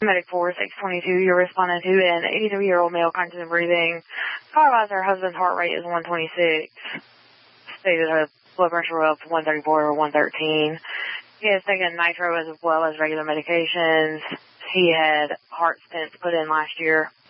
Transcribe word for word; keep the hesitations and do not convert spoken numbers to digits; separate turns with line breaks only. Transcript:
Medic four, six twenty-two, you're responding to an eighty-three-year-old male conscious and breathing. Otherwise, her husband's heart rate is one twenty-six. Stated her blood pressure up to one thirty-four or one thirteen. He has taken nitro as well as regular medications. He had heart stents put in last year.